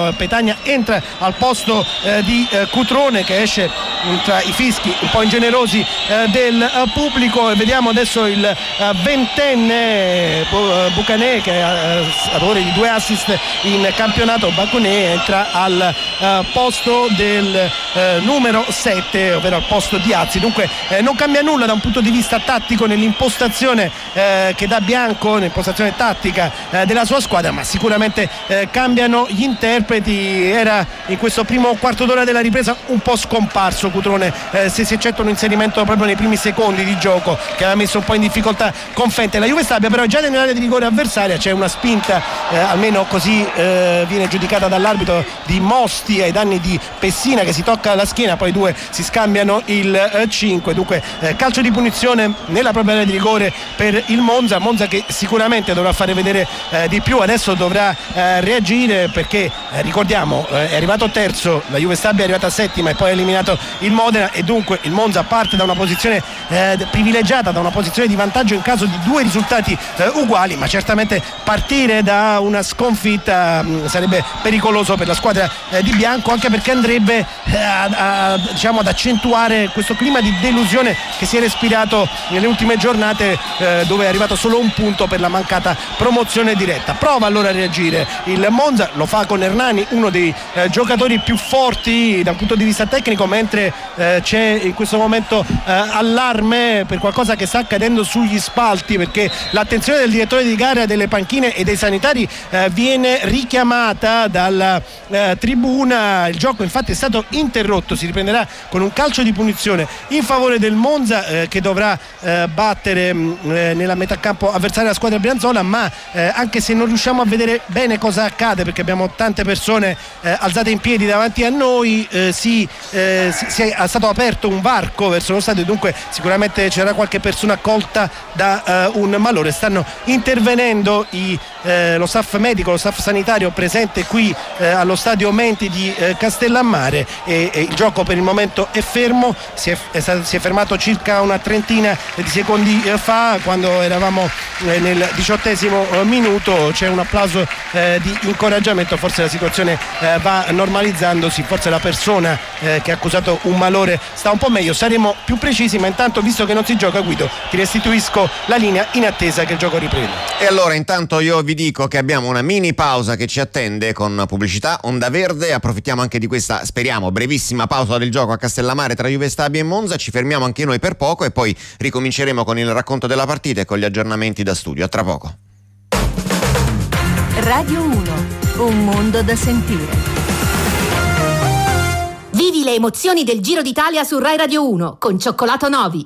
Petagna entra al posto di Cutrone, che esce tra i fischi un po' ingenerosi del pubblico. E vediamo adesso il ventenne Bucané, che è autore di 2 assist in campionato. Baconé entra al posto del numero 7, ovvero al posto di Azzi. Dunque non cambia nulla da un punto di vista tattico nell'impostazione che dà Bianco, nell'impostazione tattica della sua squadra, ma sicuramente cambiano gli interpreti. Era in questo primo quarto d'ora della ripresa un po' scomparso Cutrone, se si eccetta un inserimento proprio nei primi secondi di gioco che aveva messo un po' in difficoltà Confente. La Juve Stabia però già nell'area di rigore avversaria c'è una spinta, almeno così viene giudicata dall'arbitro, di Mosti ai danni di Pessina, che si tocca la schiena, poi 2 si scambiano il 5. Dunque calcio di punizione nella propria area di rigore per il Monza che sicuramente dovrà fare vedere di più. Adesso dovrà reagire, perché ricordiamo è arrivato terzo, la Juve Stabia è arrivata settima e poi ha eliminato il Modena, e dunque il Monza parte da una posizione privilegiata, da una posizione di vantaggio in caso di 2 risultati uguali, ma certamente partire da una sconfitta sarebbe pericoloso per la squadra di Bianco, anche perché andrebbe ad accentuare questo clima di delusione che si è respirato nelle ultime giornate, dove è arrivato solo un punto per la mancata promozione diretta. Prova allora a reagire il Monza, lo fa con Hernani, uno dei giocatori più forti dal punto di vista tecnico, mentre c'è in questo momento allarme per qualcosa che sta accadendo sugli spalti, perché l'attenzione del direttore di gara, delle panchine e dei sanitari viene richiamata dalla tribuna. Il gioco infatti è stato interrotto, si riprenderà con un calcio di punizione in favore del Monza, che dovrà battere nella metà campo avversaria la squadra brianzola, ma anche se non riusciamo a vedere bene cosa accade, perché abbiamo tante persone alzate in piedi davanti a noi, è stato aperto un varco verso lo stadio, dunque sicuramente c'era qualche persona colta da un malore. Stanno intervenendo lo staff medico, lo staff sanitario presente qui allo stadio Menti di Castellammare, e il gioco per il momento è fermo. Si è fermato circa una trentina di secondi fa, quando eravamo nel 18° minuto. C'è un applauso di incoraggiamento, forse la situazione va normalizzandosi, forse la persona che ha accusato un malore sta un po' meglio, saremo più precisi, ma intanto, visto che non si gioca, Guido, ti restituisco la linea in attesa che il gioco riprenda. E allora intanto io vi dico che abbiamo una mini pausa che ci attende con pubblicità, Onda Verde. Approfittiamo anche di questa, speriamo, brevissima pausa del gioco a Castellammare tra Juve Stabia e Monza. Ci fermiamo anche noi per poco e poi ricominceremo con il racconto della partita e con gli aggiornamenti da studio. A tra poco. Radio 1, un mondo da sentire. Vivi le emozioni del Giro d'Italia su Rai Radio 1 con Cioccolato Novi.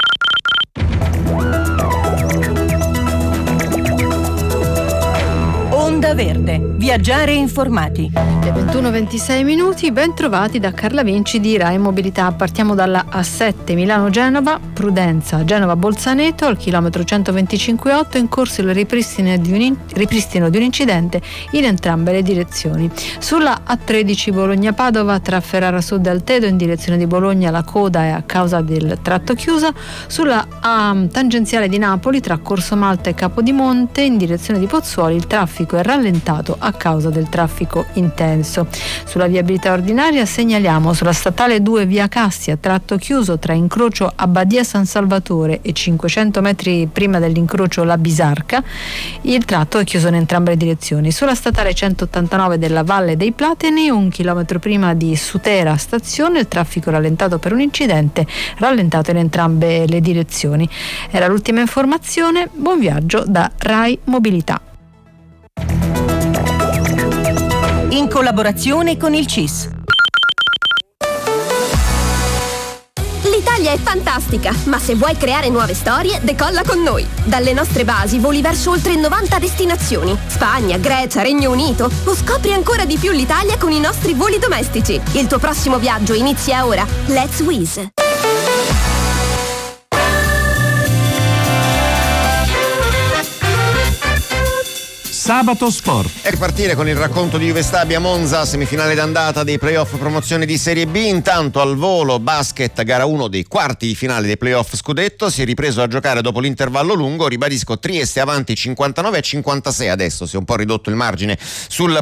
Onda Verde, viaggiare informati. Le 21:26, ben trovati da Carla Vinci di Rai Mobilità. Partiamo dalla A7 Milano-Genova, Prudenza, Genova-Bolzaneto, al chilometro 125,8 in corso il ripristino di un incidente in entrambe le direzioni. Sulla A13 Bologna-Padova, tra Ferrara Sud e Altedo in direzione di Bologna, la coda è a causa del tratto chiuso. Sulla tangenziale di Napoli, tra Corso Malta e Capodimonte in direzione di Pozzuoli, il traffico è rallentato a causa del traffico intenso. Sulla viabilità ordinaria segnaliamo sulla statale 2 via Cassia, tratto chiuso tra incrocio Abbadia San Salvatore e 500 metri prima dell'incrocio La Bisarca, il tratto è chiuso in entrambe le direzioni. Sulla statale 189 della Valle dei Plateni, 1 chilometro prima di Sutera stazione, il traffico rallentato per un incidente, rallentato in entrambe le direzioni. Era l'ultima informazione, buon viaggio da Rai Mobilità. In collaborazione con il CIS. L'Italia è fantastica, ma se vuoi creare nuove storie, decolla con noi. Dalle nostre basi voli verso oltre 90 destinazioni. Spagna, Grecia, Regno Unito. O scopri ancora di più l'Italia con i nostri voli domestici. Il tuo prossimo viaggio inizia ora. Let's Wizz. Sabato Sport. E ripartire con il racconto di Juve Stabia Monza, semifinale d'andata dei playoff promozione di Serie B. Intanto al volo basket, gara 1 dei quarti di finale dei playoff scudetto, si è ripreso a giocare dopo l'intervallo lungo. Ribadisco, Trieste avanti 59-56, adesso si è un po' ridotto il margine sul